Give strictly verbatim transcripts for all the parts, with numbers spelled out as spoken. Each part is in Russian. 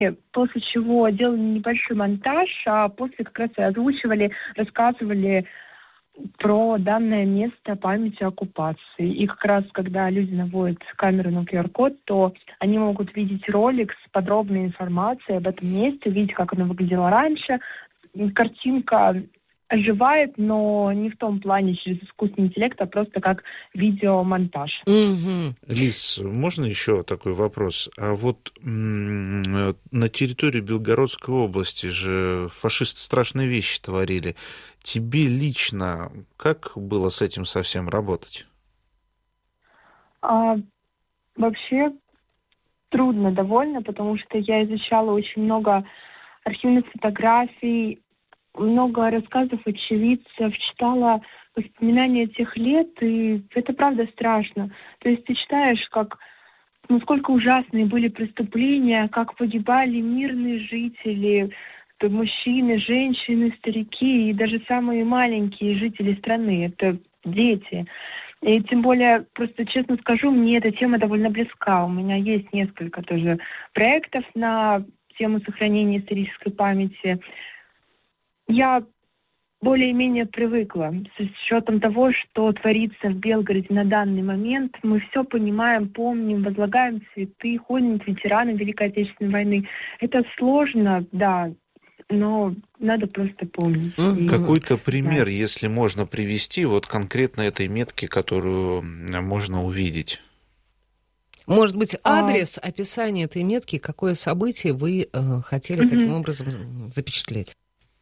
после чего делали небольшой монтаж, а после как раз и озвучивали, рассказывали про данное место памяти оккупации. И как раз, когда люди наводят камеру на ку ар код, то они могут видеть ролик с подробной информацией об этом месте, видеть, как оно выглядело раньше. Картинка оживает, но не в том плане через искусственный интеллект, а просто как видеомонтаж. Mm-hmm. Лиз, можно еще такой вопрос? А вот м- на территории Белгородской области же фашисты страшные вещи творили. Тебе лично как было с этим совсем работать? А, вообще трудно довольно, потому что я изучала очень много архивных фотографий, много рассказов очевидцев, читала воспоминания тех лет, и это правда страшно. То есть ты читаешь, как насколько ужасные были преступления, как погибали мирные жители, мужчины, женщины, старики и даже самые маленькие жители страны. Это дети. И тем более, просто честно скажу, мне эта тема довольно близка. У меня есть несколько тоже проектов на тему сохранения исторической памяти. Я более-менее привыкла с учетом того, что творится в Белгороде на данный момент. Мы все понимаем, помним, возлагаем цветы, ходим к ветеранам Великой Отечественной войны. Это сложно, да, но надо просто помнить. Mm-hmm. И, какой-то пример, да, если можно привести, вот конкретно этой метки, которую можно увидеть? Может быть, адрес, а... описание этой метки, какое событие вы э, хотели mm-hmm. таким образом запечатлеть?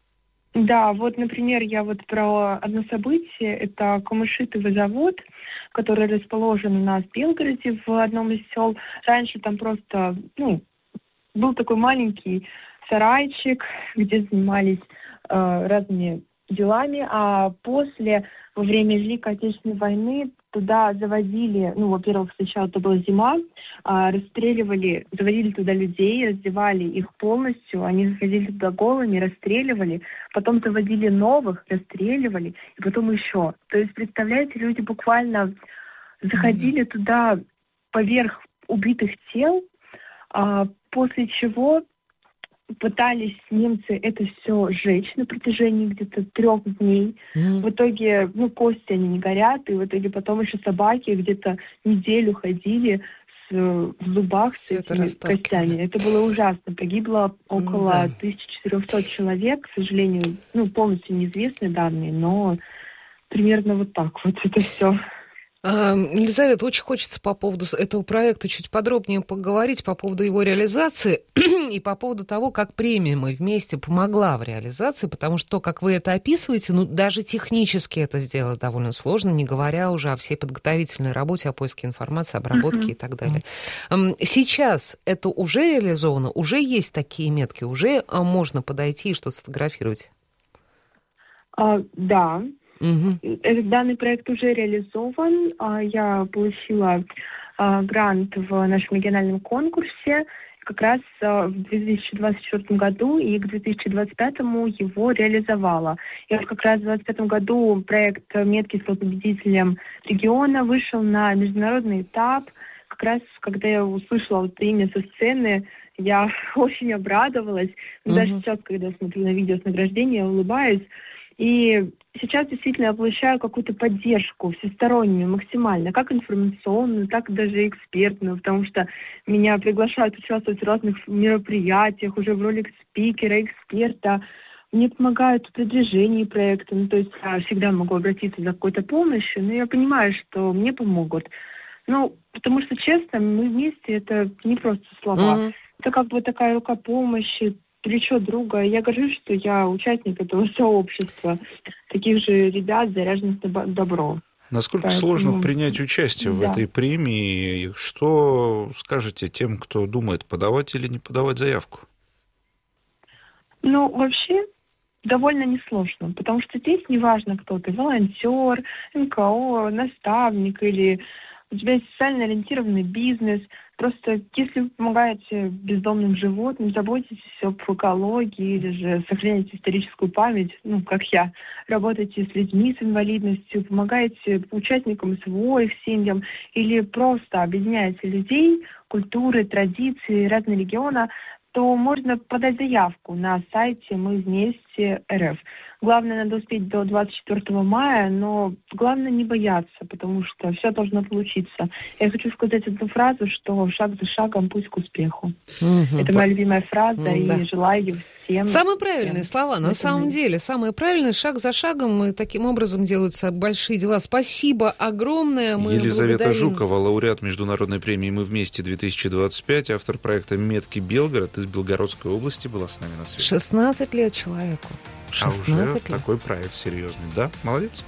Да, вот, например, я вот про одно событие. Это камышитовый завод, который расположен у нас в Белгороде, в одном из сел. Раньше там просто, ну, был такой маленький сарайчик, где занимались э, разными делами, а после, во время Великой Отечественной войны, туда заводили, ну, во-первых, сначала это была зима, а, расстреливали, заводили туда людей, раздевали их полностью, они заходили туда голыми, расстреливали, потом заводили новых, расстреливали, и потом еще. То есть, представляете, люди буквально заходили mm-hmm. туда поверх убитых тел, а, после чего пытались немцы это все сжечь на протяжении где-то трех дней. Mm. В итоге, ну, кости они не горят, и в итоге потом еще собаки где-то неделю ходили с, в зубах все с этими костями. Это было ужасно. Погибло около mm, да. тысяча четыреста человек, к сожалению, ну, полностью неизвестные данные, но примерно вот так вот это все. Елизавета, очень хочется по поводу этого проекта чуть подробнее поговорить, по поводу его реализации и по поводу того, как премия «Мы вместе» помогла в реализации, потому что то, как вы это описываете, ну, даже технически это сделать довольно сложно, не говоря уже о всей подготовительной работе, о поиске информации, обработке uh-huh. и так далее. Сейчас это уже реализовано, уже есть такие метки, уже можно подойти и что-то сфотографировать? Uh, да. Угу. Этот данный проект уже реализован. Я получила грант в нашем региональном конкурсе как раз в две тысячи двадцать четвёртом году, и к две тысячи двадцать пятому его реализовала. И вот как раз в двадцать пятом году проект «Метки стал победителем региона», вышел на международный этап. Как раз, когда я услышала вот имя со сцены, я очень обрадовалась. Угу. Даже сейчас, когда я смотрю на видео с награждения, я улыбаюсь. И сейчас действительно я получаю какую-то поддержку всестороннюю, максимально, как информационную, так и даже экспертную, потому что меня приглашают участвовать в разных мероприятиях уже в роли спикера, эксперта. Мне помогают в продвижении проекта, ну, то есть я всегда могу обратиться за какой-то помощью, но я понимаю, что мне помогут. Ну, потому что, честно, мы вместе, это не просто слова. Mm-hmm. Это как бы такая рука помощи, плечо друга. Я горжусь, что я участник этого сообщества, таких же ребят, заряженных на добро. Насколько Поэтому... сложно принять участие да. в этой премии? Что скажете тем, кто думает, подавать или не подавать заявку? Ну, вообще, довольно несложно, потому что здесь неважно, кто ты, волонтер, эн ка о, наставник или у тебя есть социально ориентированный бизнес. Просто если вы помогаете бездомным животным, заботитесь об экологии или же сохраняете историческую память, ну, как я, работаете с людьми с инвалидностью, помогаете участникам эс вэ о, их семьям, или просто объединяете людей, культуры, традиции, разные регионы, то можно подать заявку на сайте «Мы вместе РФ». Главное, надо успеть до двадцать четвёртого мая, но главное не бояться, потому что все должно получиться. Я хочу сказать одну фразу, что шаг за шагом путь к успеху. Угу. Это моя любимая фраза, ну, и да. желаю всем... Самые правильные всем слова, на самом мире. деле. Самые правильные, шаг за шагом, и таким образом делаются большие дела. Спасибо огромное. Мы Елизавета благодарим... Жукова, лауреат Международной премии «Мы вместе» две тысячи двадцать пять, автор проекта «Метки Белгород» из Белгородской области, была с нами на связи. шестнадцать лет человеку. А уже лет. Такой проект серьезный. Да, молодец.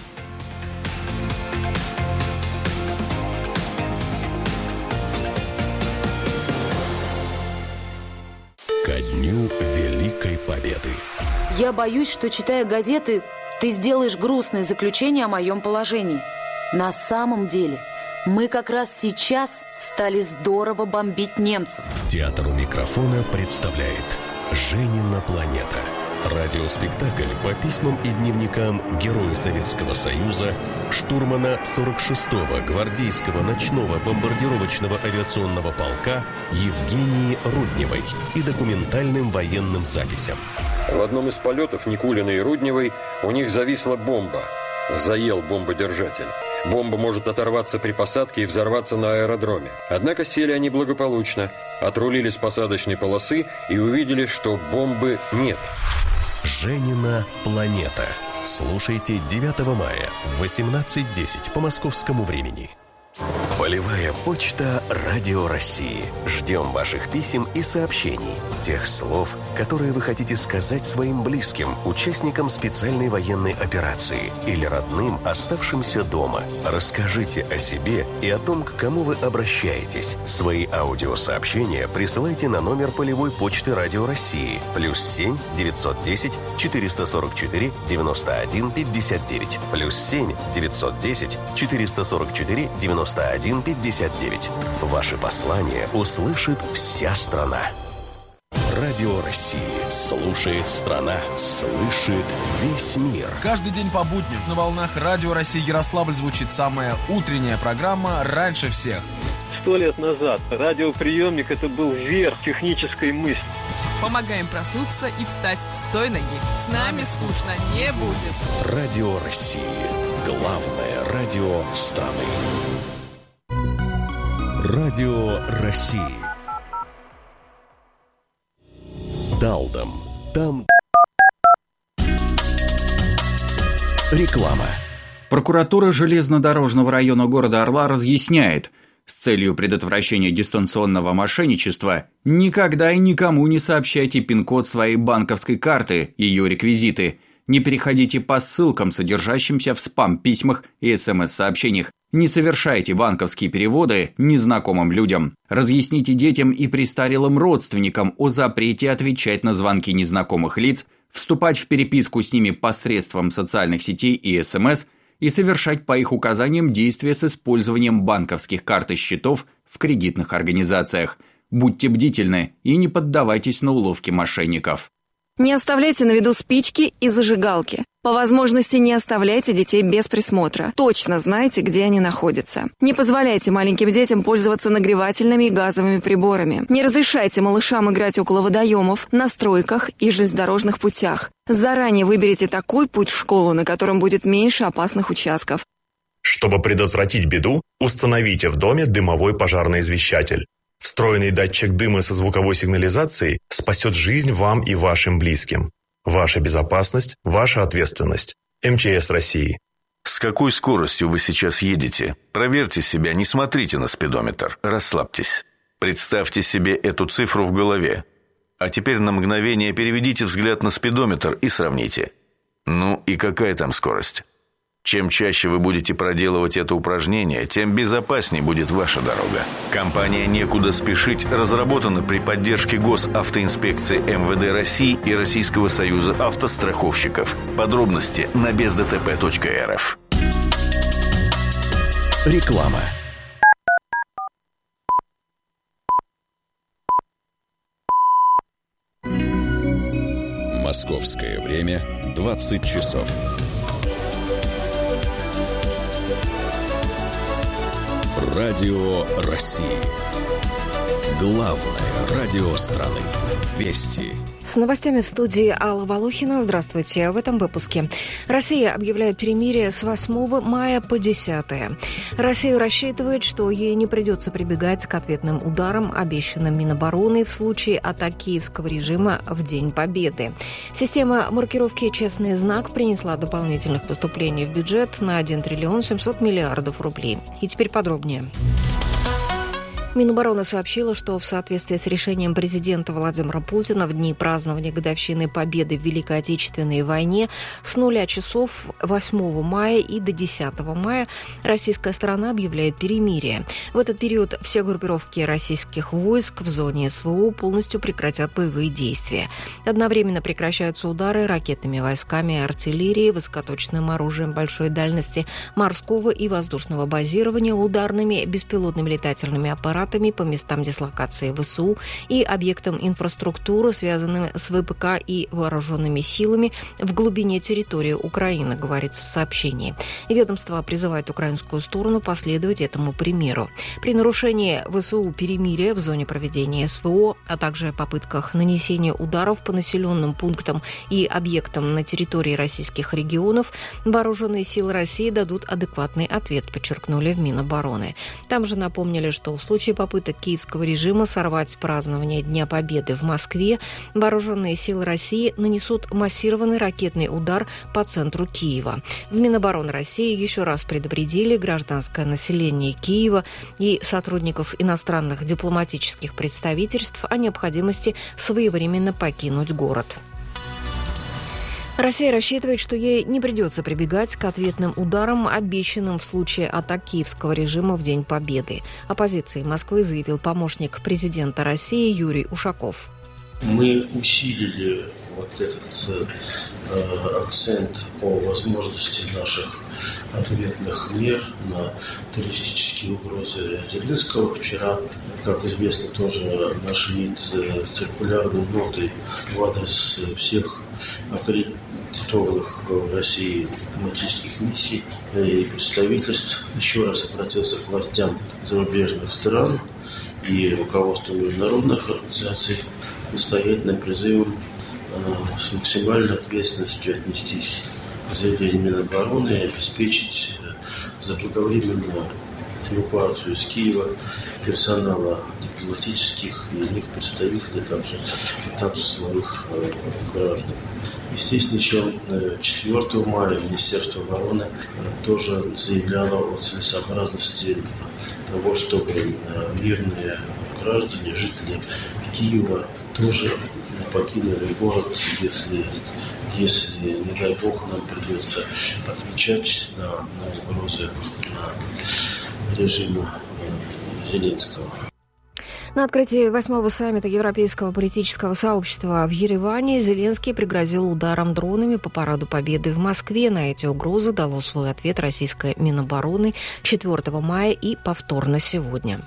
Ко дню Великой Победы. Я боюсь, что, читая газеты, ты сделаешь грустное заключение о моем положении. На самом деле, мы как раз сейчас стали здорово бомбить немцев. Театр у микрофона представляет «Женина планета». Радиоспектакль по письмам и дневникам героя Советского Союза, штурмана сорок шестого гвардейского ночного бомбардировочного авиационного полка Евгении Рудневой и документальным военным записям. В одном из полетов Никулиной и Рудневой у них зависла бомба. Заел бомбодержатель. Бомба может оторваться при посадке и взорваться на аэродроме. Однако сели они благополучно, отрулили с посадочной полосы и увидели, что бомбы нет. «Женина планета». Слушайте девятого мая в восемнадцать десять по московскому времени. Полевая почта «Радио России». Ждем ваших писем и сообщений. Тех слов, которые вы хотите сказать своим близким, участникам специальной военной операции или родным, оставшимся дома. Расскажите о себе и о том, к кому вы обращаетесь. Свои аудиосообщения присылайте на номер полевой почты «Радио России» плюс семь девятьсот десять четыреста сорок четыре девяносто один пятьдесят девять плюс семь девятьсот десять четыреста сорок четыре девяносто один пятьдесят девять. Ваши послания услышит вся страна. Радио России. Слушает страна. Слышит весь мир. Каждый день по будням на волнах Радио России Ярославль звучит самая утренняя программа «Раньше всех». Сто лет назад радиоприемник — это был верх технической мысли. Помогаем проснуться и встать с той ноги. С нами скучно не будет. Радио России. Главное радио страны. Радио России. Далдом. Там реклама. Прокуратура железнодорожного района города Орла разъясняет, с целью предотвращения дистанционного мошенничества никогда и никому не сообщайте пин-код своей банковской карты, ее реквизиты. Не переходите по ссылкам, содержащимся в спам-письмах и эс эм эс-сообщениях. Не совершайте банковские переводы незнакомым людям. Разъясните детям и престарелым родственникам о запрете отвечать на звонки незнакомых лиц, вступать в переписку с ними посредством социальных сетей и эс эм эс и совершать по их указаниям действия с использованием банковских карт и счетов в кредитных организациях. Будьте бдительны и не поддавайтесь на уловки мошенников. Не оставляйте на виду спички и зажигалки. По возможности не оставляйте детей без присмотра. Точно знайте, где они находятся. Не позволяйте маленьким детям пользоваться нагревательными и газовыми приборами. Не разрешайте малышам играть около водоемов, на стройках и железнодорожных путях. Заранее выберите такой путь в школу, на котором будет меньше опасных участков. Чтобы предотвратить беду, установите в доме дымовой пожарный извещатель. Встроенный датчик дыма со звуковой сигнализацией спасет жизнь вам и вашим близким. Ваша безопасность – ваша ответственность. эм че эс России. С какой скоростью вы сейчас едете? Проверьте себя, не смотрите на спидометр. Расслабьтесь. Представьте себе эту цифру в голове. А теперь на мгновение переведите взгляд на спидометр и сравните. Ну и какая там скорость? Чем чаще вы будете проделывать это упражнение, тем безопаснее будет ваша дорога. Компания «Некуда спешить» разработана при поддержке Госавтоинспекции эм вэ дэ России и Российского союза автостраховщиков. Подробности на без дэ тэ пэ точка эр эф. Реклама. Московское время двадцать часов. Радио России. Главное радио страны. Вести. С новостями в студии Алла Волохина. Здравствуйте. В этом выпуске. Россия объявляет перемирие с восьмого мая по десятое. Россия рассчитывает, что ей не придется прибегать к ответным ударам, обещанным Минобороны в случае атаки киевского режима в День Победы. Система маркировки «Честный знак» принесла дополнительных поступлений в бюджет на один триллион семьсот миллиардов рублей. И теперь подробнее. Минобороны сообщила, что в соответствии с решением президента Владимира Путина в дни празднования годовщины Победы в Великой Отечественной войне с нуля часов восьмого мая и до десятого мая российская сторона объявляет перемирие. В этот период все группировки российских войск в зоне СВО полностью прекратят боевые действия. Одновременно прекращаются удары ракетными войсками и артиллерией, высокоточным оружием большой дальности, морского и воздушного базирования, ударными беспилотными летательными аппаратами по местам дислокации ВСУ и объектам инфраструктуры, связанным с ВПК и вооруженными силами в глубине территории Украины, говорится в сообщении. Ведомство призывает украинскую сторону последовать этому примеру. При нарушении ВСУ перемирия в зоне проведения СВО, а также попытках нанесения ударов по населенным пунктам и объектам на территории российских регионов, вооруженные силы России дадут адекватный ответ, подчеркнули в Минобороны. Там же напомнили, что в случае попыток киевского режима сорвать празднование Дня Победы в Москве, вооруженные силы России нанесут массированный ракетный удар по центру Киева. В Минобороны России еще раз предупредили гражданское население Киева и сотрудников иностранных дипломатических представительств о необходимости своевременно покинуть город. Россия рассчитывает, что ей не придется прибегать к ответным ударам, обещанным в случае атак киевского режима в День Победы. О позиции Москвы заявил помощник президента России Юрий Ушаков. Мы усилили вот этот э, акцент по возможности наших ответных мер на террористические угрозы Зеленского. Вчера, как известно, тоже нашли циркулярные ноты в адрес всех аккредитованных в России дипломатических миссий и представительств. Еще раз обратился к властям зарубежных стран и руководству международных организаций настоятельным призывом э, с максимальной ответственностью отнестись к заявлению Минобороны и обеспечить заблаговременную эвакуацию из Киева персонала дипломатических и их представителей, также, а также своих э, граждан. Естественно, еще четвёртого мая Министерство обороны тоже заявляло о целесообразности того, чтобы мирные граждане, жители Киева тоже покинули город, если, если, не дай бог, нам придется отвечать на, на угрозы на режима Зеленского. На открытии восьмого саммита Европейского политического сообщества в Ереване Зеленский пригрозил ударом дронами по параду Победы в Москве. На эти угрозы дало свой ответ российское Минобороны четвёртого мая и повторно сегодня.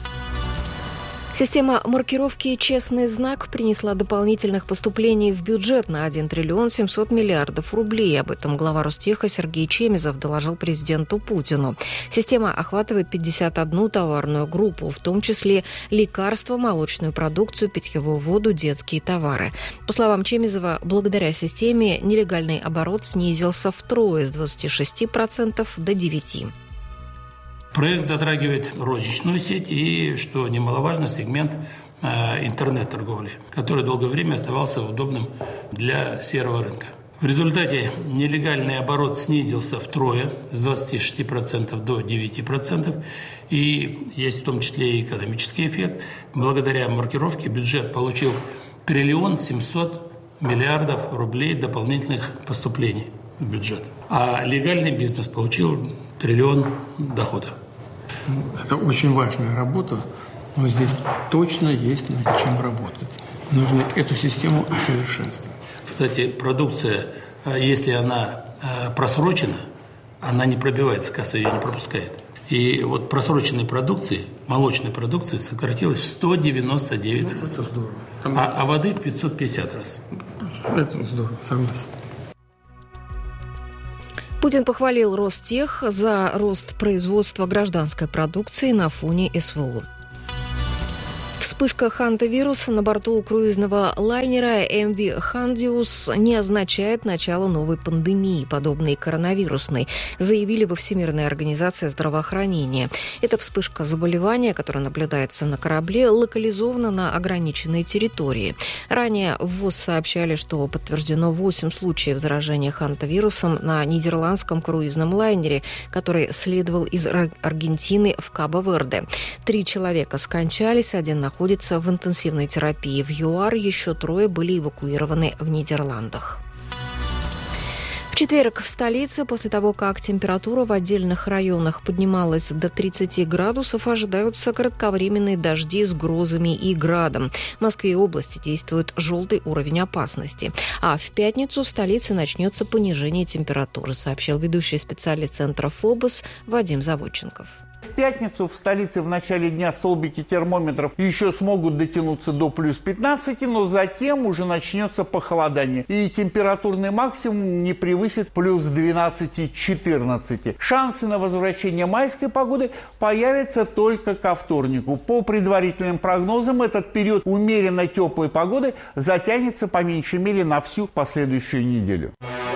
Система маркировки «Честный знак» принесла дополнительных поступлений в бюджет на один триллион семьсот миллиардов рублей. Об этом глава Ростеха Сергей Чемизов доложил президенту Путину. Система охватывает пятьдесят одну товарную группу, в том числе лекарства, молочную продукцию, питьевую воду, детские товары. По словам Чемизова, благодаря системе нелегальный оборот снизился втрое с двадцати шести процентов до девяти процентов. Проект затрагивает розничную сеть и, что немаловажно, сегмент э, интернет-торговли, который долгое время оставался удобным для серого рынка. В результате нелегальный оборот снизился втрое с двадцати шести процентов до девяти процентов. И есть в том числе и экономический эффект. Благодаря маркировке бюджет получил триллион семьсот миллиардов рублей дополнительных поступлений в бюджет. А легальный бизнес получил триллион дохода. Это очень важная работа, но здесь точно есть над чем работать. Нужно эту систему усовершенствовать. Кстати, продукция, если она просрочена, она не пробивается, касса ее не пропускает. И вот просроченной продукции, молочной продукции сократилось в сто девяносто девять ну, раз. Это здорово. А, а воды в пятьсот пятьдесят раз. Это здорово, согласен. Путин похвалил Ростех за рост производства гражданской продукции на фоне СВО. В Вспышка хантавируса на борту круизного лайнера эм ви Хандиус не означает начало новой пандемии, подобной коронавирусной, заявили во Всемирной организации здравоохранения. Эта вспышка заболевания, которая наблюдается на корабле, локализована на ограниченной территории. Ранее в ВОЗ сообщали, что подтверждено восемь случаев заражения хантавирусом на нидерландском круизном лайнере, который следовал из Аргентины в Кабо-Верде. Три человека скончались, один находится в интенсивной терапии в ЮАР, еще трое были эвакуированы в Нидерландах. В четверг в столице, после того, как температура в отдельных районах поднималась до тридцати градусов, ожидаются кратковременные дожди с грозами и градом. В Москве и области действует желтый уровень опасности. А в пятницу в столице начнется понижение температуры, сообщил ведущий специалист центра ФОБОС Вадим Заводченков. В пятницу в столице в начале дня столбики термометров еще смогут дотянуться до плюс пятнадцати, но затем уже начнется похолодание. И температурный максимум не превысит плюс двенадцати-четырнадцати. Шансы на возвращение майской погоды появятся только ко вторнику. По предварительным прогнозам, этот период умеренно теплой погоды затянется по меньшей мере на всю последующую неделю.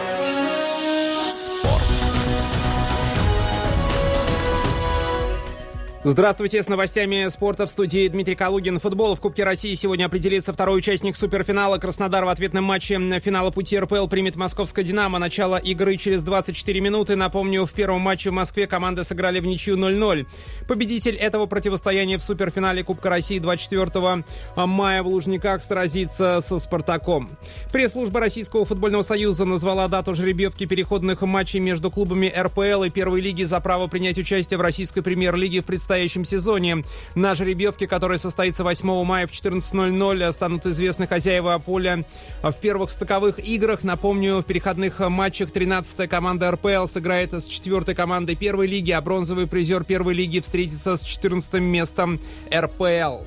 Здравствуйте, с новостями спорта в студии Дмитрий Калугин. Футбол в Кубке России сегодня определится второй участник суперфинала. Краснодар в ответном матче финала пути эр пэ эл примет московское «Динамо». Начало игры через двадцать четыре минуты. Напомню, в первом матче в Москве команды сыграли в ничью ноль-ноль. Победитель этого противостояния в суперфинале Кубка России двадцать четвёртого мая в Лужниках сразится со «Спартаком». Пресс-служба Российского футбольного союза назвала дату жеребьевки переходных матчей между клубами эр пэ эл и первой лиги за право принять участие в российской премьер-лиге в предстоящем В предстоящем сезоне. На жеребьевке, которая состоится восьмого мая в четырнадцать ноль-ноль, станут известны хозяева поля в первых стыковых играх. Напомню, в переходных матчах тринадцатая команда эр пэ эл сыграет с четвёртой командой первой лиги, а бронзовый призер первой лиги встретится с четырнадцатым местом эр пэ эл.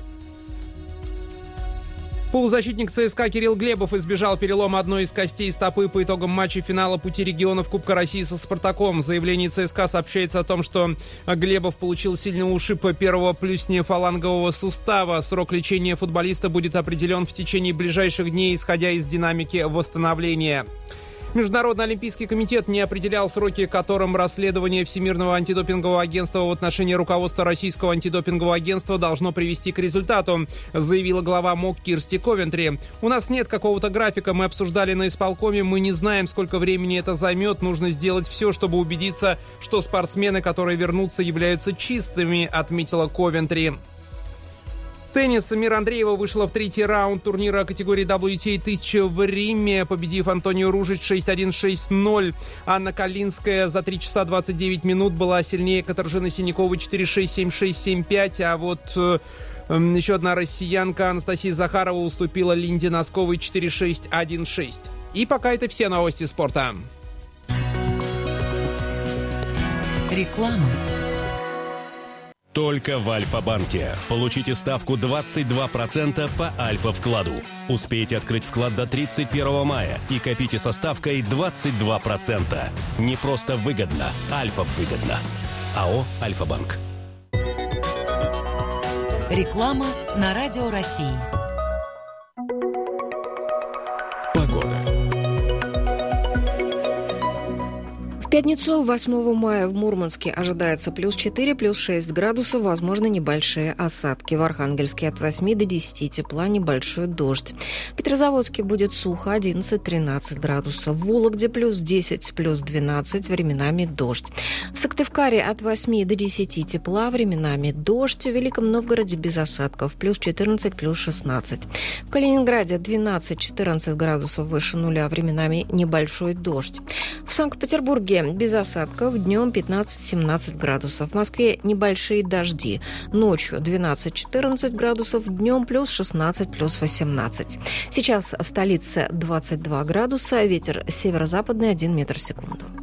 Полузащитник ЦСКА Кирилл Глебов избежал перелома одной из костей стопы по итогам матча финала пути регионов Кубка России со «Спартаком». В заявлении ЦСКА сообщается о том, что Глебов получил сильный ушиб первого плюсня фалангового сустава. Срок лечения футболиста будет определен в течение ближайших дней, исходя из динамики восстановления. Международный олимпийский комитет не определял сроки, которым расследование Всемирного антидопингового агентства в отношении руководства Российского антидопингового агентства должно привести к результату, заявила глава МОК Кирсти Ковентри. «У нас нет какого-то графика, мы обсуждали на исполкоме, мы не знаем, сколько времени это займет, нужно сделать все, чтобы убедиться, что спортсмены, которые вернутся, являются чистыми», отметила Ковентри. Теннис. Мира Андреева вышла в третий раунд турнира категории дабл ю ти эй тысяча в Риме, победив Антонию Ружич шесть один шесть ноль. Анна Калинская за три часа двадцать девять минут была сильнее Катаржины Синяковой четыре шесть семь шесть семь пять, а вот э, э, еще одна россиянка Анастасия Захарова уступила Линде Носковой четыре шесть один шесть. И пока это все новости спорта. Реклама. Только в Альфа-банке. Получите ставку двадцать два процента по Альфа-вкладу. Успейте открыть вклад до тридцать первого мая и копите со ставкой двадцать два процента. Не просто выгодно, Альфа-выгодно. АО «Альфа-банк». Реклама на Радио России. Погода. В пятницу, восьмого мая, в Мурманске ожидается плюс четыре, плюс шесть градусов, возможно, небольшие осадки. В Архангельске от восьми до десяти тепла, небольшой дождь. В Петрозаводске будет сухо, одиннадцать-тринадцать градусов. В Вологде плюс десять, плюс двенадцать, временами дождь. В Сыктывкаре от восьми до десяти тепла, временами дождь. В Великом Новгороде без осадков, плюс четырнадцать, плюс шестнадцать. В Калининграде двенадцать-четырнадцать градусов выше нуля, временами небольшой дождь. В Санкт-Петербурге без осадков, днем пятнадцать-семнадцать градусов. В Москве небольшие дожди. Ночью двенадцать-четырнадцать градусов, днем плюс шестнадцать, плюс восемнадцать. Сейчас в столице двадцать два градуса, ветер северо-западный один метр в секунду.